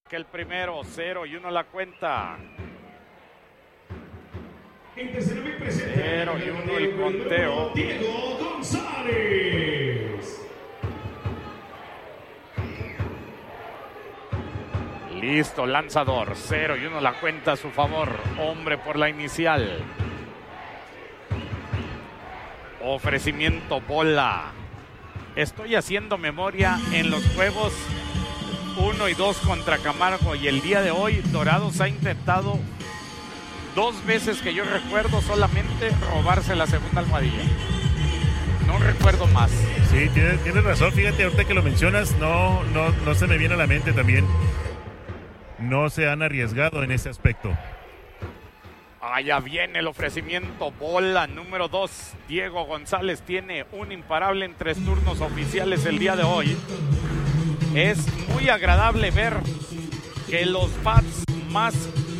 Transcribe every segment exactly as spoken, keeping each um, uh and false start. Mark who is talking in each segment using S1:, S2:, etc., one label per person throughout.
S1: que el primero. Cero y uno la cuenta. Cero y uno el conteo.
S2: Diego González.
S1: Listo, lanzador. Cero y uno la cuenta a su favor. Hombre por la inicial. Ofrecimiento bola. Estoy haciendo memoria en los juegos uno y dos contra Camargo, y el día de hoy Dorados ha intentado dos veces que yo recuerdo solamente robarse la segunda almohadilla. No recuerdo más.
S3: Sí, tienes, tienes razón. Fíjate, ahorita que lo mencionas, no, no, no se me viene a la mente también. No se han arriesgado en ese aspecto.
S1: Allá viene el ofrecimiento, bola número dos. Diego González tiene un imparable en tres turnos oficiales el día de hoy. Es muy agradable ver que los bats más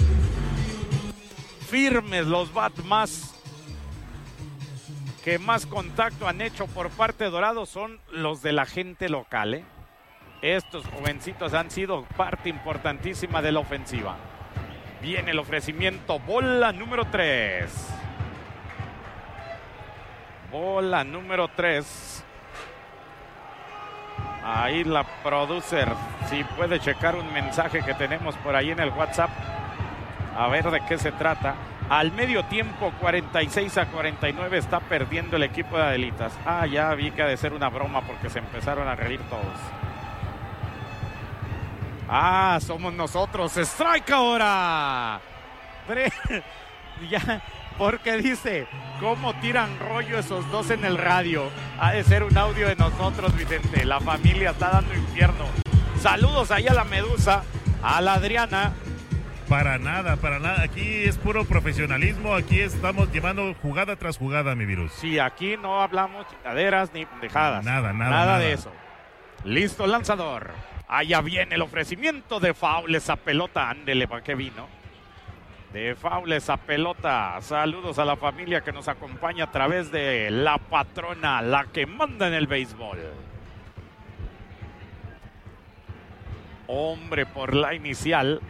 S1: firmes, los bats más que más contacto han hecho por parte de Dorados son los de la gente local, ¿eh? Estos jovencitos han sido parte importantísima de la ofensiva. Viene el ofrecimiento, bola número tres. Bola número tres. Ahí la producer, si puede checar un mensaje que tenemos por ahí en el WhatsApp, a ver de qué se trata. Al medio tiempo, cuarenta y seis a cuarenta y nueve, está perdiendo el equipo de Adelitas. Ah, ya vi que ha de ser una broma porque se empezaron a reír todos. Ah, somos nosotros. ¡Strike ahora! Ya, porque dice, ¿cómo tiran rollo esos dos en el radio? Ha de ser un audio de nosotros, Vicente. La familia está dando infierno. Saludos ahí a la Medusa, a la Adriana.
S3: Para nada, para nada. Aquí es puro profesionalismo. Aquí estamos llevando jugada tras jugada, mi virus.
S1: Sí, aquí no hablamos chingaderas ni pendejadas.
S3: Nada, nada,
S1: Nada
S3: nada
S1: de eso. Listo, lanzador. Allá viene el ofrecimiento de foul esa pelota. Ándele, ¿para qué vino? De foul esa pelota. Saludos a la familia que nos acompaña a través de la patrona, la que manda en el béisbol. Hombre por la inicial.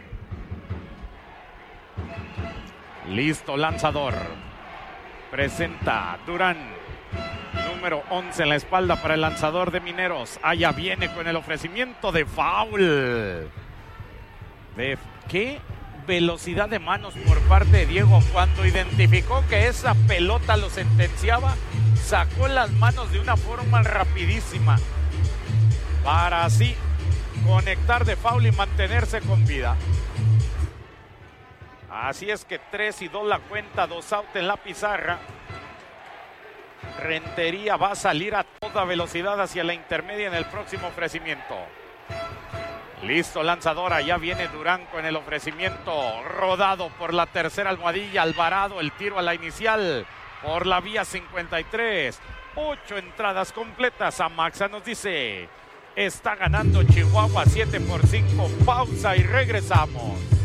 S1: Listo, lanzador. Presenta Durán. Número once en la espalda para el lanzador de Mineros. Allá viene con el ofrecimiento de foul. ¿De qué velocidad de manos por parte de Diego? Cuando identificó que esa pelota lo sentenciaba, sacó las manos de una forma rapidísima para así conectar de foul y mantenerse con vida. Así es que tres y dos la cuenta, dos out en la pizarra. Rentería va a salir a toda velocidad hacia la intermedia en el próximo ofrecimiento. Listo, lanzadora, ya viene Durán con el ofrecimiento, rodado por la tercera almohadilla. Alvarado, el tiro a la inicial por la vía cincuenta y tres. Ocho entradas completas. A Maxa nos dice, está ganando Chihuahua siete por cinco. Pausa y regresamos.